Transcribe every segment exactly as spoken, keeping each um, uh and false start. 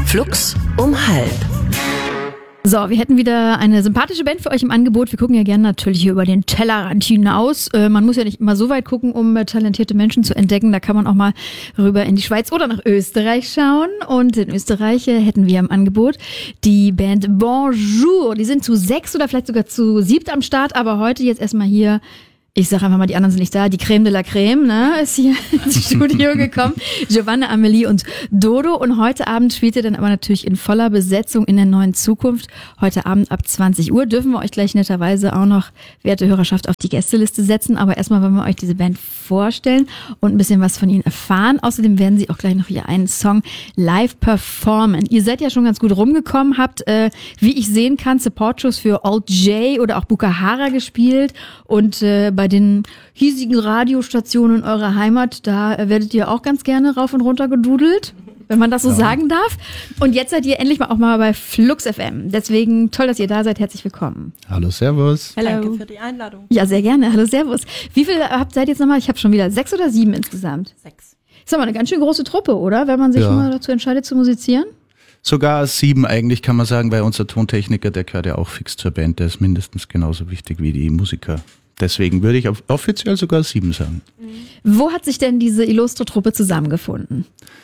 Flux um halb. So, wir hätten wieder eine sympathische Band für euch im Angebot. Wir gucken ja gerne natürlich hier über den Tellerrand hinaus. Äh, man muss ja nicht immer so weit gucken, um äh, talentierte Menschen zu entdecken. Da kann man auch mal rüber in die Schweiz oder nach Österreich schauen. Und in Österreich äh, hätten wir im Angebot die Band Bonjour. Die sind zu sechs oder vielleicht sogar zu siebt am Start. Aber heute jetzt erstmal hier... Ich sage einfach mal, die anderen sind nicht da. Die Creme de la Creme, ne, ist hier ins Studio gekommen. Giovanna, Amelie und Dodo. Und heute Abend spielt ihr dann aber natürlich in voller Besetzung in der neuen Zukunft. Heute Abend ab zwanzig Uhr dürfen wir euch gleich netterweise auch noch, werte Hörerschaft, auf die Gästeliste setzen. Aber erstmal wollen wir euch diese Band vorstellen und ein bisschen was von ihnen erfahren. Außerdem werden sie auch gleich noch hier einen Song live performen. Ihr seid ja schon ganz gut rumgekommen, habt, äh, wie ich sehen kann, Support-Shows für Alt J oder auch Bukahara gespielt. Und äh, bei den hiesigen Radiostationen eurer Heimat, da werdet ihr auch ganz gerne rauf und runter gedudelt, wenn man das so ja. sagen darf. Und jetzt seid ihr endlich mal auch mal bei Flux F M. Deswegen toll, dass ihr da seid. Herzlich willkommen. Hallo, servus. Hallo. Danke für die Einladung. Ja, sehr gerne. Hallo, servus. Wie viele habt seid ihr jetzt nochmal? Ich habe schon wieder sechs oder sieben insgesamt. Sechs. Ist aber eine ganz schön große Truppe, oder? Wenn man sich ja. mal dazu entscheidet zu musizieren. Sogar sieben eigentlich, kann man sagen, weil unser Tontechniker, der gehört ja auch fix zur Band. Der ist mindestens genauso wichtig wie die Musiker. Deswegen würde ich offiziell sogar sieben sagen. Wo hat sich denn diese illustre Truppe zusammengefunden?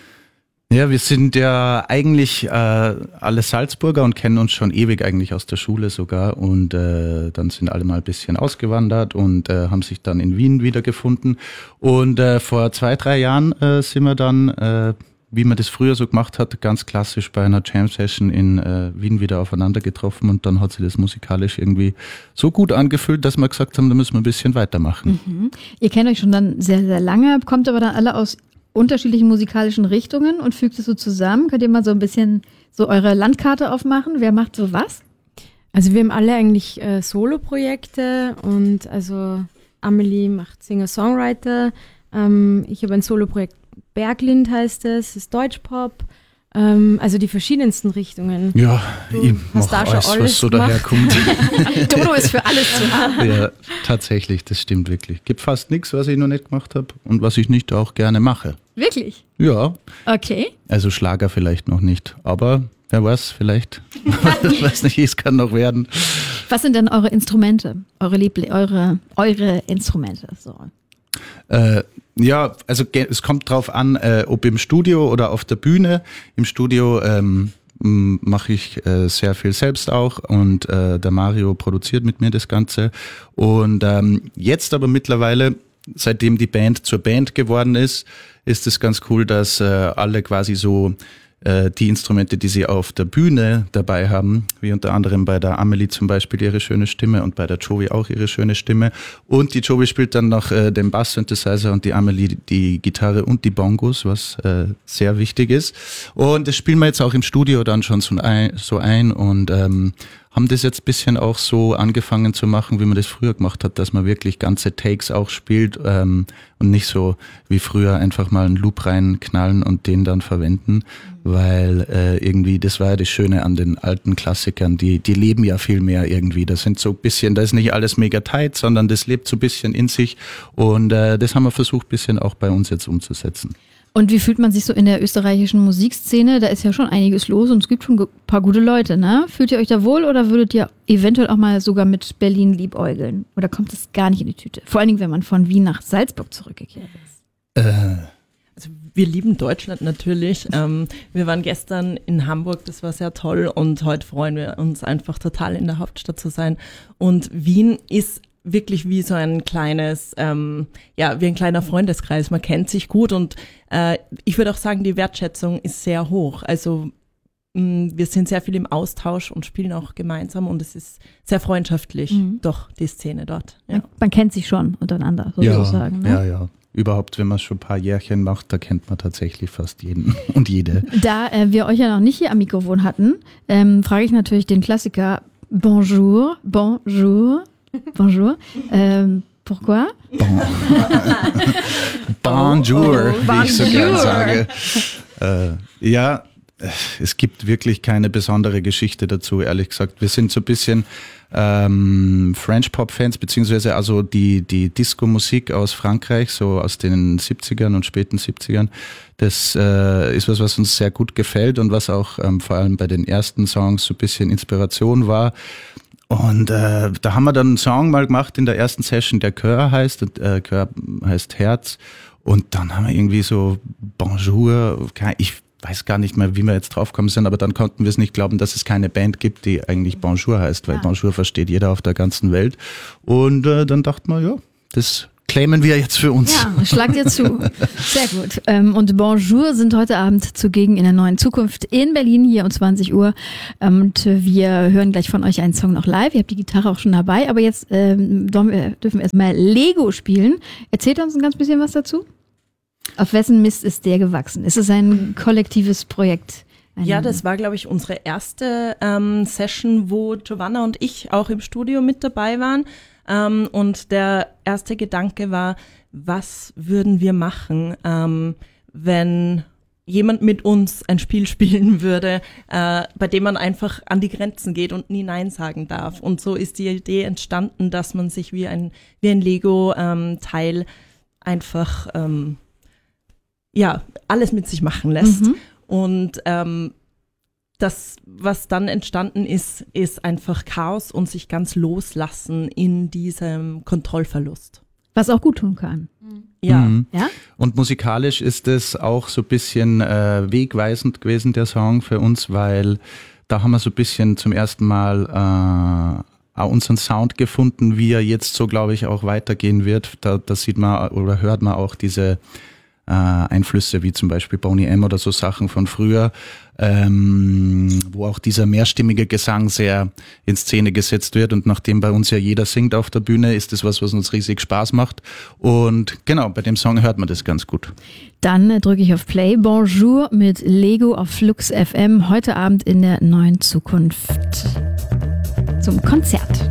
Ja, wir sind ja eigentlich äh, alle Salzburger und kennen uns schon ewig eigentlich aus der Schule sogar. Und äh, dann sind alle mal ein bisschen ausgewandert und äh, haben sich dann in Wien wiedergefunden. Und äh, vor zwei, drei Jahren äh, sind wir dann... Äh, wie man das früher so gemacht hat, ganz klassisch bei einer Jam-Session in äh, Wien wieder aufeinander getroffen und dann hat sich das musikalisch irgendwie so gut angefühlt, dass wir gesagt haben, da müssen wir ein bisschen weitermachen. Mhm. Ihr kennt euch schon dann sehr, sehr lange, kommt aber dann alle aus unterschiedlichen musikalischen Richtungen und fügt es so zusammen. Könnt ihr mal so ein bisschen so eure Landkarte aufmachen? Wer macht so was? Also wir haben alle eigentlich äh, Solo-Projekte und also Amelie macht Singer-Songwriter, ähm, ich habe ein Solo-Projekt Berglind heißt es, ist Deutschpop, ähm, also die verschiedensten Richtungen. Ja, du ich hast mache da alles, schon alles was so gemacht. daherkommt. Dodo ist für alles zu haben. Ja, tatsächlich, das stimmt wirklich. Gibt fast nichts, was ich noch nicht gemacht habe und was ich nicht auch gerne mache. Wirklich? Ja. Okay. Also Schlager vielleicht noch nicht, aber wer weiß, vielleicht, ich weiß nicht, es kann noch werden. Was sind denn eure Instrumente? Eure Liebli- eure, eure Instrumente? So. Äh, ja, also ge- es kommt drauf an, äh, ob im Studio oder auf der Bühne. Im Studio ähm, mache ich äh, sehr viel selbst auch und äh, der Mario produziert mit mir das Ganze. Und ähm, jetzt aber mittlerweile, seitdem die Band zur Band geworden ist, ist es ganz cool, dass äh, alle quasi so äh, die Instrumente, die sie auf der Bühne dabei haben, wie unter anderem bei der Amelie zum Beispiel ihre schöne Stimme und bei der Joey auch ihre schöne Stimme. Und die Joey spielt dann noch äh, den Bass-Synthesizer und die Amelie die Gitarre und die Bongos, was äh, sehr wichtig ist. Und das spielen wir jetzt auch im Studio dann schon so ein, so ein und ähm, haben das jetzt ein bisschen auch so angefangen zu machen, wie man das früher gemacht hat, dass man wirklich ganze Takes auch spielt ähm, und nicht so wie früher einfach mal einen Loop reinknallen und den dann verwenden, weil äh, irgendwie, das war ja das Schöne an den alten Klassikern, die die leben ja viel mehr irgendwie, das sind so ein bisschen, da ist nicht alles mega tight, sondern das lebt so ein bisschen in sich und äh, das haben wir versucht ein bisschen auch bei uns jetzt umzusetzen. Und wie fühlt man sich so in der österreichischen Musikszene? Da ist ja schon einiges los und es gibt schon ein paar gute Leute, ne? Fühlt ihr euch da wohl oder würdet ihr eventuell auch mal sogar mit Berlin liebäugeln? Oder kommt es gar nicht in die Tüte? Vor allen Dingen, wenn man von Wien nach Salzburg zurückgekehrt ist. Äh, Also wir lieben Deutschland natürlich. Ähm, wir waren gestern in Hamburg, das war sehr toll und heute freuen wir uns einfach total in der Hauptstadt zu sein. Und Wien ist wirklich wie so ein kleines, ähm, ja, wie ein kleiner Freundeskreis. Man kennt sich gut und äh, ich würde auch sagen, die Wertschätzung ist sehr hoch. Also mh, wir sind sehr viel im Austausch und spielen auch gemeinsam und es ist sehr freundschaftlich, Mhm. doch die Szene dort. Ja. Man, man kennt sich schon untereinander, ja, sozusagen. Ne? ja, ja. Überhaupt, wenn man schon ein paar Jährchen macht, da kennt man tatsächlich fast jeden und jede. Da äh, wir euch ja noch nicht hier am Mikrofon hatten, ähm, frage ich natürlich den Klassiker Bonjour, bonjour, bonjour. Ähm, pourquoi? Bon. Bonjour, Oh, oh. wie ich so Bonjour. gern sage. Äh, ja, es gibt wirklich keine besondere Geschichte dazu, ehrlich gesagt. Wir sind so ein bisschen ähm, French-Pop-Fans, beziehungsweise also die, die Disco-Musik aus Frankreich, so aus den siebzigern und späten siebzigern. Das äh, ist was, was uns sehr gut gefällt und was auch ähm, vor allem bei den ersten Songs so ein bisschen Inspiration war. Und äh, da haben wir dann einen Song mal gemacht in der ersten Session, der Chœur heißt, und äh, Chœur heißt Herz. Und dann haben wir irgendwie so Bonjour, ich weiß gar nicht mehr, wie wir jetzt draufgekommen sind, aber dann konnten wir es nicht glauben, dass es keine Band gibt, die eigentlich Bonjour heißt, weil ja. Bonjour versteht jeder auf der ganzen Welt. Und äh, dann dachten wir, ja, das claimen wir jetzt für uns. Ja, schlagt ihr zu. Sehr gut. Und Bonjour sind heute Abend zugegen in der Neuen Zukunft in Berlin, hier um zwanzig Uhr. Und wir hören gleich von euch einen Song noch live. Ihr habt die Gitarre auch schon dabei, aber jetzt ähm, dürfen wir erstmal Lego spielen. Erzählt uns ein ganz bisschen was dazu. Auf wessen Mist ist der gewachsen? Ist es ein kollektives Projekt? Ein ja, das war, glaube ich, unsere erste ähm, Session, wo Giovanna und ich auch im Studio mit dabei waren. Ähm, und der erste Gedanke war, was würden wir machen, ähm, wenn jemand mit uns ein Spiel spielen würde, äh, bei dem man einfach an die Grenzen geht und nie Nein sagen darf. Und so ist die Idee entstanden, dass man sich wie ein, wie ein Lego-Teil ähm, einfach ähm, ja, alles mit sich machen lässt. Mhm. Und ähm, das, was dann entstanden ist, ist einfach Chaos und sich ganz loslassen in diesem Kontrollverlust. Was auch gut tun kann. Ja. Mhm. ja. Und musikalisch ist es auch so ein bisschen äh, wegweisend gewesen, der Song für uns, weil da haben wir so ein bisschen zum ersten Mal äh, auch unseren Sound gefunden, wie er jetzt so, glaube ich, auch weitergehen wird. Da, da sieht man oder hört man auch diese Äh, Einflüsse wie zum Beispiel Boney M oder so Sachen von früher, ähm, wo auch dieser mehrstimmige Gesang sehr in Szene gesetzt wird, und nachdem bei uns ja jeder singt auf der Bühne, ist das was, was uns riesig Spaß macht, und genau, bei dem Song hört man das ganz gut. Dann äh, drücke ich auf Play. Bonjour mit Lego auf Flux F M, heute Abend in der Neuen Zukunft zum Konzert.